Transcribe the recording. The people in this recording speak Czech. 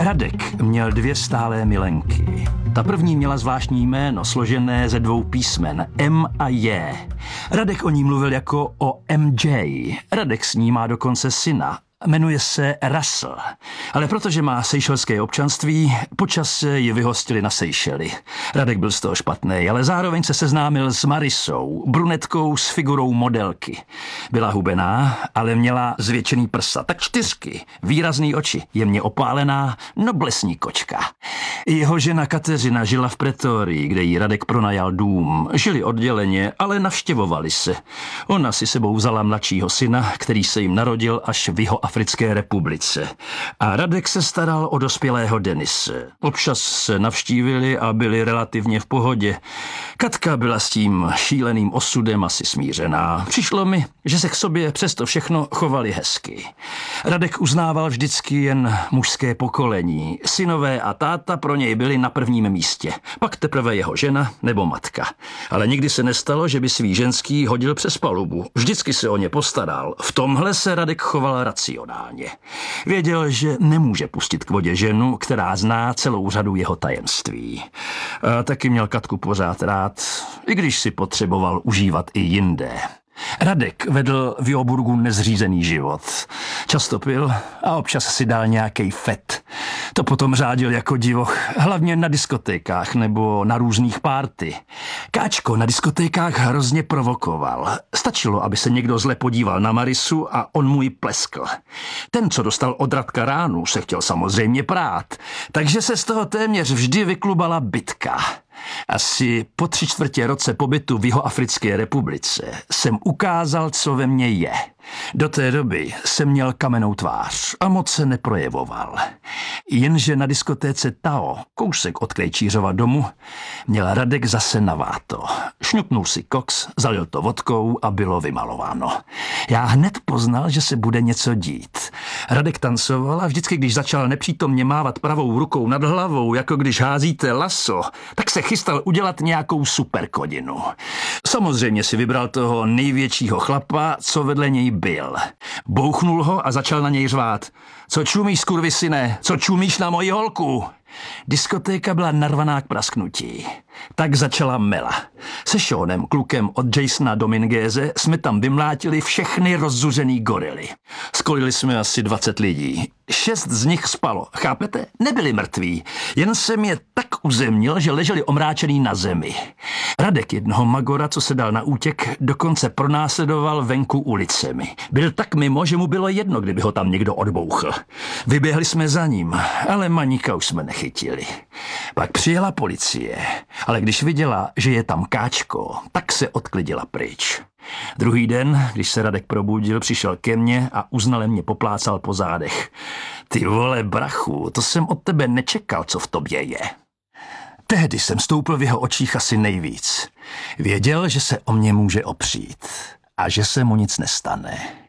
Radek měl 2 stálé milenky. Ta první měla zvláštní jméno, složené ze 2 písmen, M a J. Radek o ní mluvil jako o MJ. Radek s ní má dokonce syna. Jmenuje se Russell, ale protože má seychelské občanství, po čase ji vyhostili na Seychely. Radek byl z toho špatný, ale zároveň se seznámil s Marisou, brunetkou s figurou modelky. Byla hubená, ale měla zvětšený prsa, tak 4, výrazný oči, jemně opálená, noblesní kočka. Jeho žena Kateřina žila v Pretorii, kde jí Radek pronajal dům. Žili odděleně, ale navštěvovali se. Ona si sebou vzala mladšího syna, který se jim narodil až v Jihoafrické republice. A Radek se staral o dospělého Denise. Občas se navštívili a byli relativně v pohodě. Katka byla s tím šíleným osudem asi smířená. Přišlo mi, že se k sobě přesto všechno chovali hezky. Radek uznával vždycky jen mužské pokolení. Synové a táta pro něj byli na prvním místě. Pak teprve jeho žena nebo matka. Ale nikdy se nestalo, že by svý ženský hodil přes palubu. Vždycky se o ně postaral. V tomhle se Radek choval racionálně. Věděl, že nemůže pustit k vodě ženu, která zná celou řadu jeho tajemství. A taky měl Katku pořád rád, i když si potřeboval užívat i jinde. Radek vedl v Joburgu nezřízený život. Často pil a občas si dal nějaký fet. To potom řádil jako divoch, hlavně na diskotékách nebo na různých párty. Káčko na diskotékách hrozně provokoval. Stačilo, aby se někdo zle podíval na Marisu a on mu ji pleskl. Ten, co dostal od Radka ránu, se chtěl samozřejmě prát, takže se z toho téměř vždy vyklubala bitka. Asi po 3/4 roce pobytu v Jihoafrické republice jsem ukázal, co ve mně je. Do té doby jsem měl kamennou tvář a moc se neprojevoval. Jenže na diskotéce Tao, kousek od Krejčířova domu, měl Radek zase naváto. Šňupnul si koks, zalil to vodkou a bylo vymalováno. Já hned poznal, že se bude něco dít. Radek tancoval a vždycky, když začal nepřítomně mávat pravou rukou nad hlavou, jako když házíte laso, tak se chystal udělat nějakou superkodinu. Samozřejmě si vybral toho největšího chlapa, co vedle něj byl. Bouchnul ho a začal na něj řvát. Co čumíš, skurvisyne? Co čumíš na moji holku? Diskotéka byla narvaná k prasknutí. Tak začala mela. Se Seanem, klukem od Jasona Domingueze, jsme tam vymlátili všechny rozzuřený gorily. Skolili jsme asi 20 lidí. 6 z nich spalo, chápete? Nebyli mrtví, jen jsem je tak uzemnil, že leželi omráčený na zemi. Radek jednoho magora, co se dal na útěk, dokonce pronásledoval venku ulicemi. Byl tak mimo, že mu bylo jedno, kdyby ho tam někdo odbouchl. Vyběhli jsme za ním, ale maníka už jsme nechytili. Pak přijela policie, ale když viděla, že je tam Káčko, tak se odklidila pryč. Druhý den, když se Radek probudil, přišel ke mně a uznale mě poplácal po zádech. Ty vole, brachu, to jsem od tebe nečekal, co v tobě je. Tehdy jsem stoupil v jeho očích asi nejvíc. Věděl, že se o mě může opřít a že se mu nic nestane.